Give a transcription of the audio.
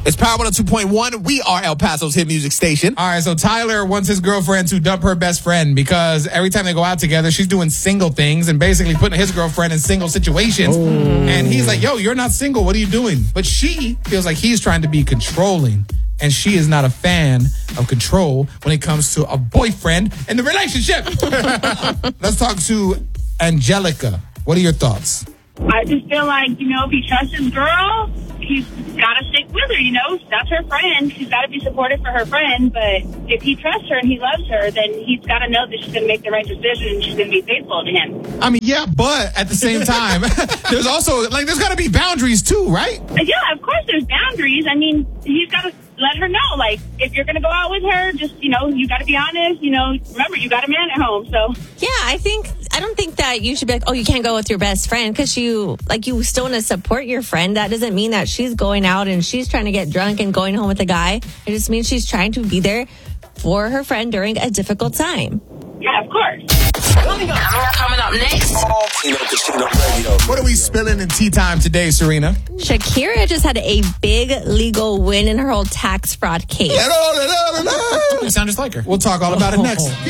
It's Power 102.1. We are El Paso's hit music station. All right, so Tyler wants his girlfriend to dump her best friend because every time they go out together, she's doing single things and basically putting his girlfriend in single situations. And he's like, yo, you're not single. What are you doing? But she feels like he's trying to be controlling. And she is not a fan of control when it comes to a boyfriend in the relationship. Let's talk to Angelica. What are your thoughts? I just feel like, if he trusts his girl, he's got to stick with her, That's her friend. She's got to be supportive for her friend. But if he trusts her and he loves her, then he's got to know that she's going to make the right decision and she's going to be faithful to him. I mean, yeah, but at the same time, there's also, there's got to be boundaries too, right? Yeah, of course there's boundaries. I mean, he's got to let her know, if you're going to go out with her, just, you got to be honest. Remember, you got a man at home, so. Yeah, I don't think that you should be like, oh, you can't go with your best friend because you still want to support your friend. That doesn't mean that she's going out and she's trying to get drunk and going home with a guy. It just means she's trying to be there for her friend during a difficult time. Yeah, of course. Coming up next. What are we spilling in tea time today, Serena? Shakira just had a big legal win in her whole tax fraud case. You sound just like her. We'll talk all about it next.